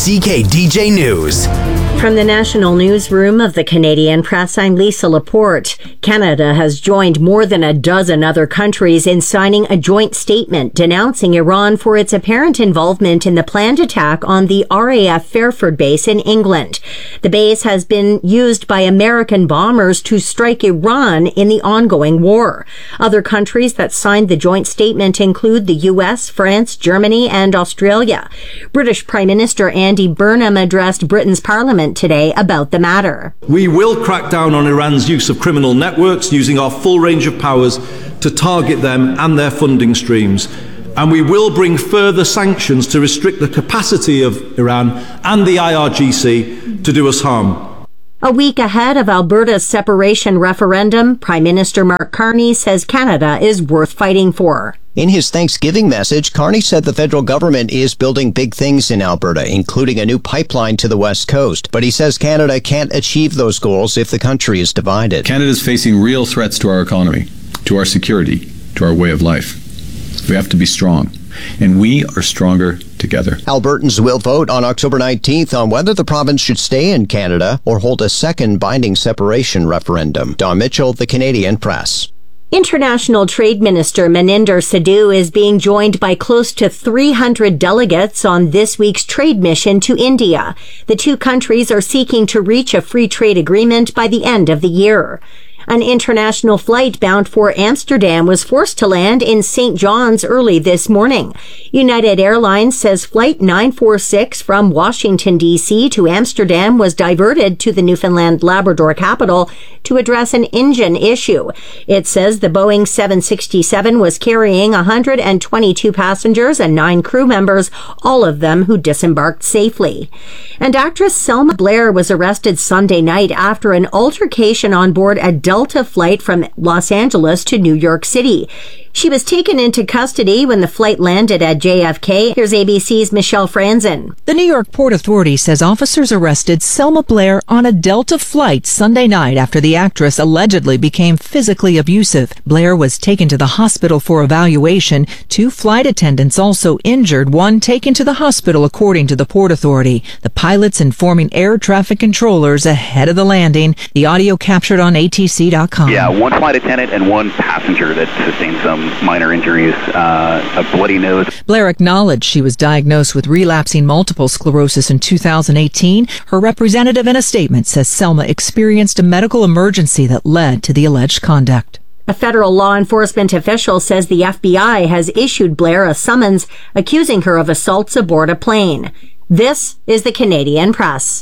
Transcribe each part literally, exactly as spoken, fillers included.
C K D J News. From the National Newsroom of the Canadian Press, I'm Lisa Laporte. Canada has joined more than a dozen other countries in signing a joint statement denouncing Iran for its apparent involvement in the planned attack on the R A F Fairford base in England. The base has been used by American bombers to strike Iran in the ongoing war. Other countries that signed the joint statement include the U S, France, Germany, and Australia. British Prime Minister Andy Burnham addressed Britain's Parliament today about the matter. We will crack down on Iran's use of criminal networks, using our full range of powers to target them and their funding streams. And we will bring further sanctions to restrict the capacity of Iran and the I R G C to do us harm. A week ahead of Alberta's separation referendum, Prime Minister Mark Carney says Canada is worth fighting for. In his Thanksgiving message, Carney said the federal government is building big things in Alberta, including a new pipeline to the west coast. But he says Canada can't achieve those goals if the country is divided. Canada is facing real threats to our economy, to our security, to our way of life. We have to be strong, and we are stronger together. Albertans will vote on October nineteenth on whether the province should stay in Canada or hold a second binding separation referendum. Don Mitchell, the Canadian Press. International Trade Minister Maninder Sidhu is being joined by close to three hundred delegates on this week's trade mission to India. The two countries are seeking to reach a free trade agreement by the end of the year. An international flight bound for Amsterdam was forced to land in Saint John's early this morning. United Airlines says Flight nine forty-six from Washington, D C to Amsterdam was diverted to the Newfoundland Labrador capital to address an engine issue. It says the Boeing seven sixty-seven was carrying one hundred twenty-two passengers and nine crew members, all of them who disembarked safely. And actress Selma Blair was arrested Sunday night after an altercation on board a Delta flight from Los Angeles to New York City. She was taken into custody when the flight landed at J F K. Here's A B C's Michelle Franzen. The New York Port Authority says officers arrested Selma Blair on a Delta flight Sunday night after the actress allegedly became physically abusive. Blair was taken to the hospital for evaluation. Two flight attendants also injured, one taken to the hospital, according to the Port Authority. The pilots informing air traffic controllers ahead of the landing. The audio captured on A T C dot com. Yeah, one flight attendant and one passenger that sustained some minor injuries, uh, a bloody nose. Blair acknowledged she was diagnosed with relapsing multiple sclerosis in two thousand eighteen. Her representative in a statement says Selma experienced a medical emergency that led to the alleged conduct. A federal law enforcement official says the F B I has issued Blair a summons accusing her of assaults aboard a plane. This is the Canadian Press.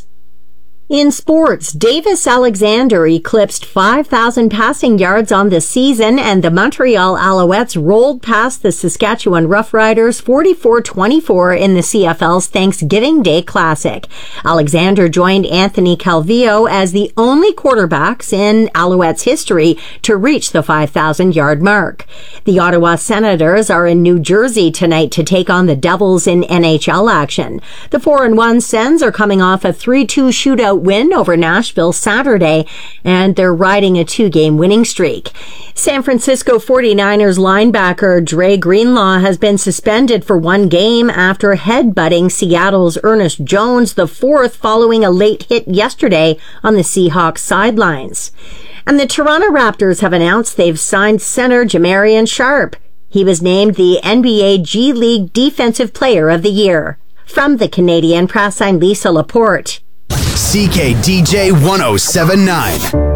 In sports, Davis Alexander eclipsed five thousand passing yards on the season, and the Montreal Alouettes rolled past the Saskatchewan Roughriders forty-four twenty-four in the C F L's Thanksgiving Day Classic. Alexander joined Anthony Calvillo as the only quarterbacks in Alouettes history to reach the five thousand yard mark. The Ottawa Senators are in New Jersey tonight to take on the Devils in N H L action. The four and one Sens are coming off a three two shootout win over Nashville Saturday, and they're riding a two-game winning streak. San Francisco forty-niners linebacker Dre Greenlaw has been suspended for one game after headbutting Seattle's Ernest Jones the fourth following a late hit yesterday on the Seahawks sidelines. And the Toronto Raptors have announced they've signed center Jamarian Sharp. He was named the N B A G League Defensive Player of the Year. From the Canadian Press, I'm Lisa Laporte. C K D J one oh seven point nine.